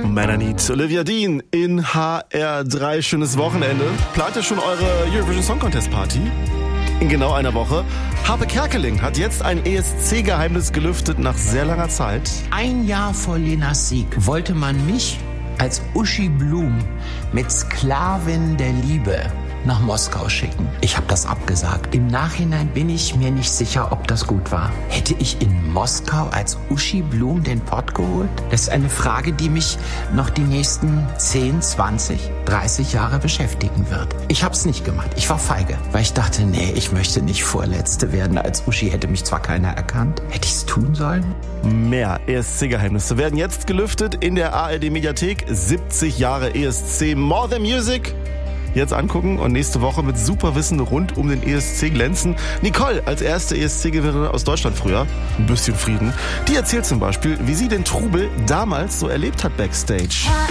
Mananit, Olivia Dean in HR3. Schönes Wochenende. Plant ihr schon eure Eurovision Song Contest Party? In genau einer Woche. Harpe Kerkeling hat jetzt ein ESC-Geheimnis gelüftet nach sehr langer Zeit. Ein Jahr vor Lenas Sieg wollte man mich als Uschi Blum mit Sklavin der Liebe nach Moskau schicken. Ich habe das abgesagt. Im Nachhinein bin ich mir nicht sicher, ob das gut war. Hätte ich in Moskau als Uschi Blum den Pott geholt? Das ist eine Frage, die mich noch die nächsten 10, 20, 30 Jahre beschäftigen wird. Ich habe es nicht gemacht. Ich war feige, weil ich dachte, nee, ich möchte nicht Vorletzte werden. Als Uschi hätte mich zwar keiner erkannt. Hätte ich es tun sollen? Mehr ESC-Geheimnisse werden jetzt gelüftet in der ARD-Mediathek. 70 Jahre ESC More Than Music. Jetzt angucken und nächste Woche mit Superwissen rund um den ESC glänzen. Nicole, als erste ESC-Gewinnerin aus Deutschland früher, ein bisschen Frieden, die erzählt zum Beispiel, wie sie den Trubel damals so erlebt hat backstage.